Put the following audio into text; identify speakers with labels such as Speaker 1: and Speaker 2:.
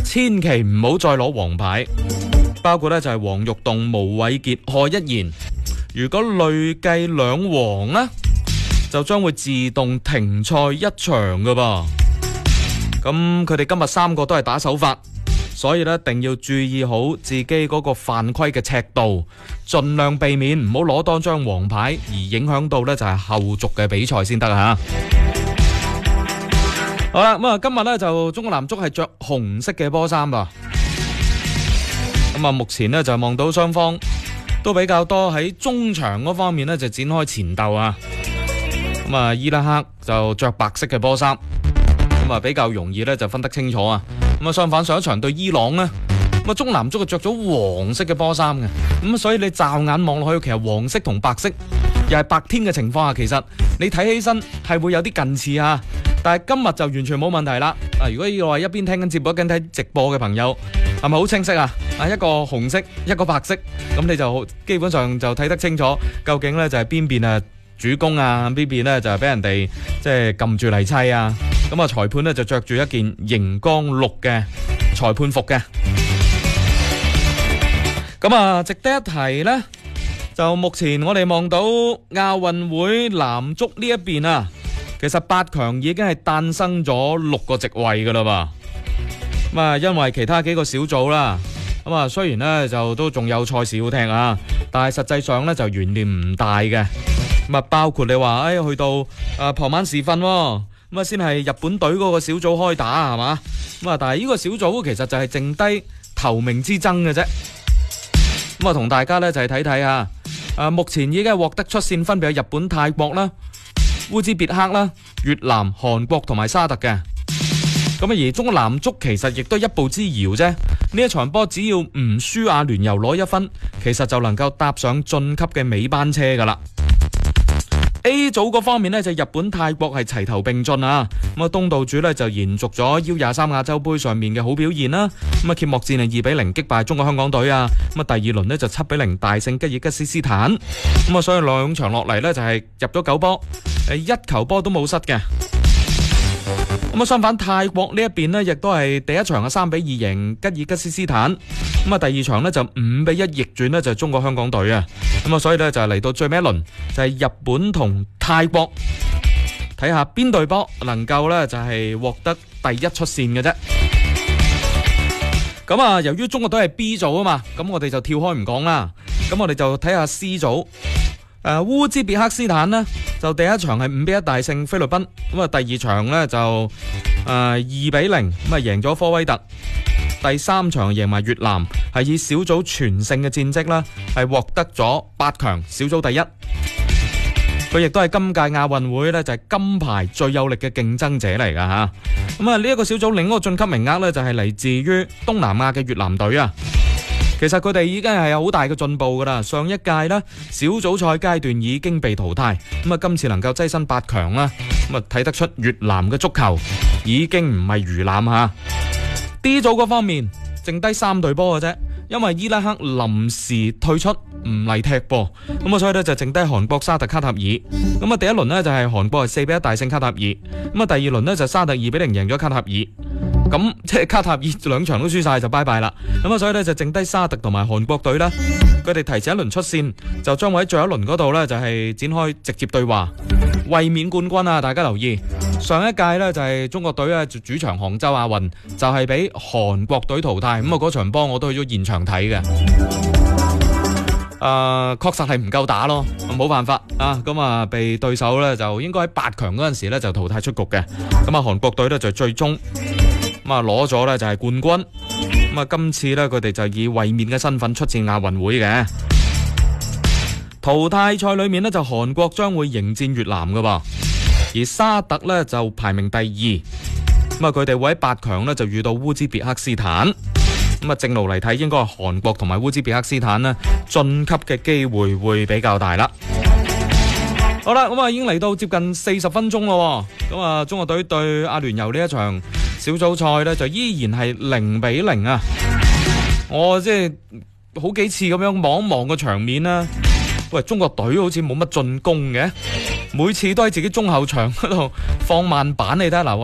Speaker 1: 千祈唔好再攞黃牌，包括咧就係黃玉棟、毛偉傑、賀一賢。如果累計兩黃呢，就將會自動停賽一場噶噃。咁佢哋今日3個都係打手法，所以咧一定要注意好自己嗰個犯規嘅尺度，盡量避免唔好攞多張黃牌而影響到咧就係後續嘅比賽先得吓。好啦，咁啊今日咧就中國男足係着紅色嘅波衫啦。咁啊目前咧就望到雙方都比較多喺中場嗰方面咧就展開前鬥啊。咁啊伊拉克就着白色嘅波衫，咁啊比較容易咧就分得清楚啊。咁啊相反上一場對伊朗呢，咁啊中南足就着咗黃色嘅波衫嘅，咁所以你驟眼望落去，其實黃色同白色又係白天嘅情況下，其實你睇起身係會有啲近似啊。但係今日就完全冇問題啦。如果要話一邊聽緊節目一邊睇直播嘅朋友，係咪好清晰啊？一個紅色，一個白色，咁你就基本上就睇得清楚，究竟咧就係邊邊主攻啊，邊邊咧就係俾人哋即係撳住嚟砌啊。咁啊裁判咧就着住一件熒光綠嘅裁判服嘅。咁啊值得一提咧，就目前我哋望到亞運會男足呢一邊啊，其實8強已經係誕生咗6個席位噶啦噃。咁啊因為其他幾個小組啦，咁啊雖然咧就都仲有賽事要踢啊，但係實際上咧就懸念唔大嘅。咁啊包括你話去到傍晚時分，咁啊先係日本隊嗰個小組開打係嘛。咁啊但係呢個小組其實就係剩低頭名之爭嘅啫。咁啊同大家咧就係睇睇啊，目前已經係獲得出線分別係日本、泰國啦、烏茲別克啦、越南、韓國同埋沙特嘅。咁而中國男足其實亦都一步之遙啫。呢一場波只要唔輸阿聯酋攞1分，其實就能夠搭上晉級嘅尾班車噶啦。A 組嗰方面呢，就日本、泰國係齊頭並進啊。咁啊東道主呢，就延續咗 U23 亞洲杯上面嘅好表現啦。咁啊揭幕戰係2-0擊敗中國香港隊啊。咁啊第二輪呢，就7-0大勝吉爾吉斯斯坦。咁啊所以2場落嚟呢，就係入咗9波，1球波都冇失嘅。咁啊相反泰國呢一邊呢，亦都係第一場3-2贏吉爾吉斯斯坦。咁啊第二場呢，就5-1逆轉呢，就係中國香港隊啊。咁啊所以呢，就係嚟到最尾一輪就係日本同泰國，睇下邊隊波能夠呢，就係獲得第一出線嘅啫。咁啊由於中國隊係 B 組啊嘛，咁我哋就跳開唔講啦。咁我哋就睇下 C 組。烏茲別克斯坦呢，就第一場係5-1大勝菲律賓，咁啊第二場呢，就2-0咁啊贏咗科威特，第三場贏埋越南，係以小組全勝嘅戰績啦，係獲得咗8強小組第一。佢亦都係今屆亞運會呢，就係金牌最有力嘅競爭者嚟噶吓。咁啊呢一個小組另一個晉級名額呢，就係嚟自於東南亞嘅越南隊啊。其實佢哋已經係有好大嘅進步噶啦，上一屆呢，小組賽階段已經被淘汰，咁啊今次能夠躋身8強啦，咁啊睇得出越南嘅足球已經唔係魚腩吓。D 組嗰方面剩低3隊波嘅啫，因為伊拉克臨時退出唔嚟踢波，咁啊所以呢，就剩低韓國、沙特、卡塔爾。咁啊第一輪呢，就係韓國係4-1大勝卡塔爾，咁啊第二輪呢，就沙特2-0贏咗卡塔爾。咁即係卡塔爾2場都輸晒就拜拜啦。咁啊所以呢，就剩低沙特同埋韓國隊啦，佢哋提前一輪出線，就將會喺最後一輪嗰度呢，就係展開直接對話，衛冕冠軍啊！大家留意上一屆呢，就係中國隊啊主場杭州亞運就係俾韓國隊淘汰，咁啊嗰場波我都去咗現場睇嘅。確實係唔夠打咯，冇辦法啊！咁啊被對手呢，就應該喺8強嗰陣時呢，就淘汰出局嘅。咁啊韓國隊呢，就最終咁啊攞咗呢，就係冠軍。咁啊今次呢，佢哋就以衛冕嘅身份出戰亞運會嘅。淘汰賽裏面呢，就韓國將會迎戰越南噶噃，而沙特呢，就排名第2。咁啊佢哋會喺8強呢，就遇到烏茲別克斯坦。咁啊正路嚟睇，應該係韓國同埋烏茲別克斯坦呢，晉級嘅機會會比較大啦。好啦，咁啊已經嚟到接近40分鐘咯。咁啊中國隊對阿聯酋呢一場小組賽呢，就依然係0-0啊！我即係好幾次咁樣望一望個場面啦。喂，中國隊好似冇乜進攻嘅，每次都喺自己中後場嗰度放慢板，你睇下嗱。